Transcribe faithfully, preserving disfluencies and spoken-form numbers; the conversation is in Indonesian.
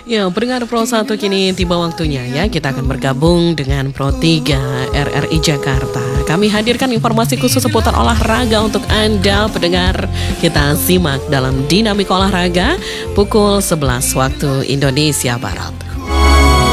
Ya, pendengar Pro satu kini tiba waktunya ya kita akan bergabung dengan Pro tiga R R I Jakarta. Kami hadirkan informasi khusus seputar olahraga untuk Anda pendengar. Kita simak dalam Dinamika Olahraga pukul sebelas waktu Indonesia Barat.